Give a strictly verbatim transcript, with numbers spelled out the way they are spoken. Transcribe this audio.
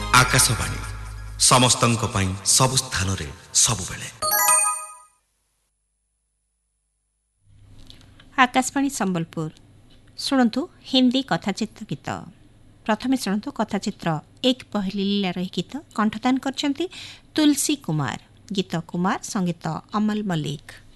आकाशवाणी समस्तंक पई सब स्थान रे सब बेले। आकाशवाणी संबलपुर शुणु हिंदी कथाचित्र गीत। प्रथमे शुणु कथाचित्र एक पहली लीला रही गीत कंठदान करछंती तुलसी कुमार। गीत कुमार संगीत अमल मलिक।